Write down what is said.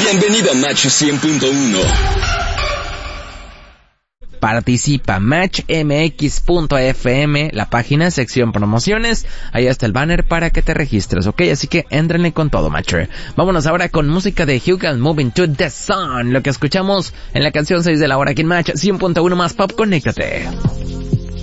Bienvenido a Match 100.1. Participa, matchmx.fm, la página, sección promociones, ahí está el banner para que te registres, ¿ok? Así que éntrenle con todo, Matcher. Vámonos ahora con música de Hugh and Moving to the Sun, lo que escuchamos en la canción 6 de la hora aquí en Match 100.1 más pop, conéctate.